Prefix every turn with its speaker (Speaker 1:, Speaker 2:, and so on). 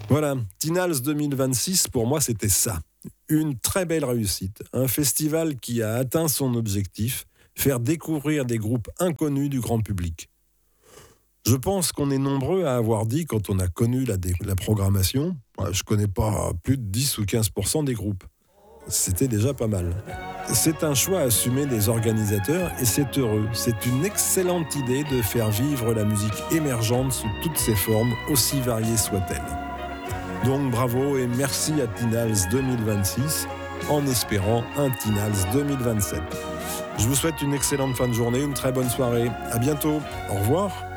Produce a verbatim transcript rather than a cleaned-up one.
Speaker 1: Voilà, Tinals deux mille vingt-six, pour moi, c'était ça. Une très belle réussite. Un festival qui a atteint son objectif, faire découvrir des groupes inconnus du grand public. Je pense qu'on est nombreux à avoir dit, quand on a connu la, dé- la programmation, je ne connais pas plus de dix ou quinze pour cent des groupes. C'était déjà pas mal. C'est un choix assumé des organisateurs et c'est heureux. C'est une excellente idée de faire vivre la musique émergente sous toutes ses formes, aussi variées soient-elles. Donc bravo et merci à Tinals deux mille vingt-six, en espérant un Tinals deux mille vingt-sept. Je vous souhaite une excellente fin de journée, une très bonne soirée. À bientôt. Au revoir.